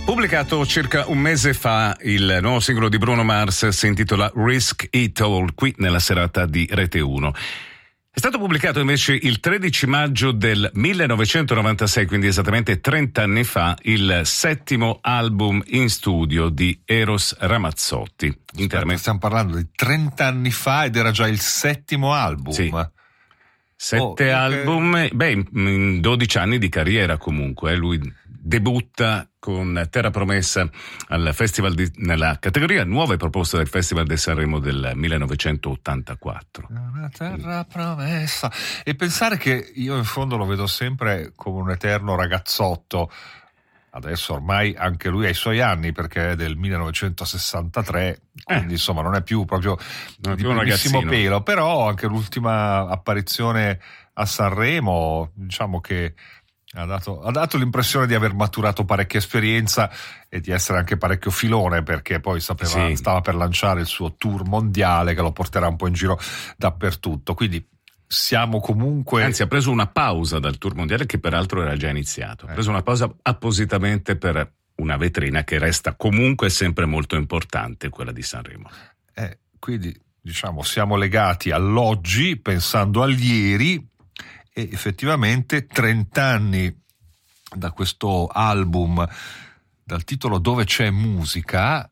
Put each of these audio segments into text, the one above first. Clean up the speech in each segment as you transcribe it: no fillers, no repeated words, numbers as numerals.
Pubblicato circa un mese fa, il nuovo singolo di Bruno Mars si intitola Risk It All, qui nella serata di Rete 1. È stato pubblicato invece il 13 maggio del 1996, quindi esattamente 30 anni fa, il settimo album in studio di Eros Ramazzotti. Stiamo parlando di 30 anni fa ed era già il settimo album. Sì. 7 album, in 12 anni di carriera comunque. Lui debutta con Terra Promessa al festival nella categoria Nuove proposte del Festival di Sanremo del 1984. Una terra promessa. E pensare che io in fondo lo vedo sempre come un eterno ragazzotto. Adesso ormai anche lui ha i suoi anni, perché è del 1963, quindi insomma non è più proprio di primissimo pelo, però anche l'ultima apparizione a Sanremo, diciamo che ha dato l'impressione di aver maturato parecchia esperienza e di essere anche parecchio filone, perché poi stava per lanciare il suo tour mondiale che lo porterà un po' in giro dappertutto, quindi siamo comunque... Anzi, ha preso una pausa dal tour mondiale, che peraltro era già iniziato. Ha preso una pausa appositamente per una vetrina che resta comunque sempre molto importante, quella di Sanremo. Quindi, diciamo, siamo legati all'oggi pensando al ieri, e effettivamente 30 anni da questo album, dal titolo Dove c'è musica.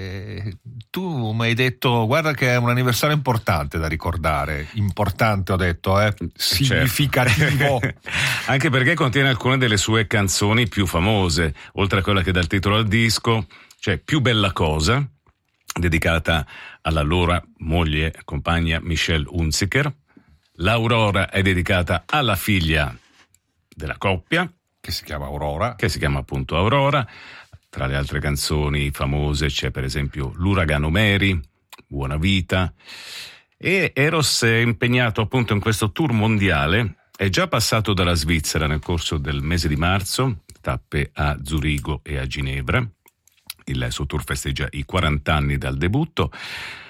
Tu mi hai detto, guarda che è un anniversario importante da ricordare. Importante, ho detto, significativo. Anche perché contiene alcune delle sue canzoni più famose, oltre a quella che dà il titolo al disco. Cioè Più bella cosa, dedicata alla loro moglie e compagna Michelle Hunziker. L'Aurora è dedicata alla figlia della coppia, che si chiama Aurora, che si chiama appunto Aurora. Tra le altre canzoni famose c'è per esempio L'uragano Mary, Buona vita. E Eros è impegnato appunto in questo tour mondiale, è già passato dalla Svizzera nel corso del mese di marzo, tappe a Zurigo e a Ginevra. Il suo tour festeggia i 40 anni dal debutto.